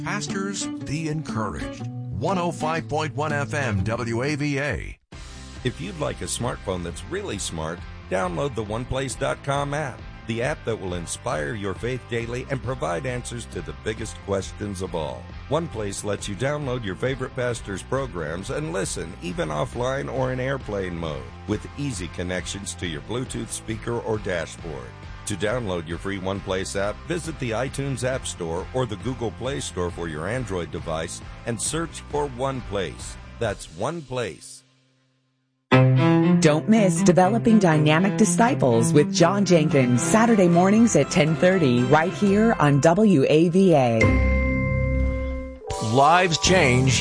Pastors, be encouraged. 105.1 FM WAVA. If you'd like a smartphone that's really smart, download the OnePlace.com app, the app that will inspire your faith daily and provide answers to the biggest questions of all. OnePlace lets you download your favorite pastor's programs and listen, even offline or in airplane mode, with easy connections to your Bluetooth speaker or dashboard. To download your free OnePlace app, visit the iTunes App Store or the Google Play Store for your Android device and search for OnePlace. That's OnePlace. Don't miss Developing Dynamic Disciples with John Jenkins, Saturday mornings at 10:30, right here on WAVA. Lives change.